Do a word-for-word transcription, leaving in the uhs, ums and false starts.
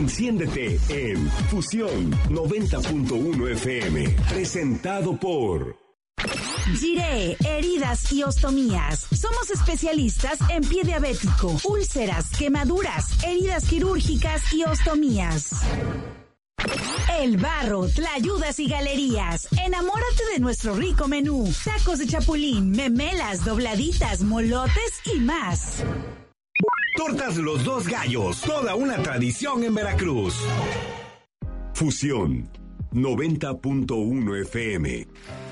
Enciéndete en Fusión noventa punto uno F M. Presentado por Giré, heridas y ostomías. Somos especialistas en pie diabético, úlceras, quemaduras, heridas quirúrgicas y ostomías. El Barro, Tlayudas y Galerías. Enamórate de nuestro rico menú. Tacos de chapulín, memelas, dobladitas, molotes y más. Tortas Los Dos Gallos, toda una tradición en Veracruz. Fusión noventa punto uno F M.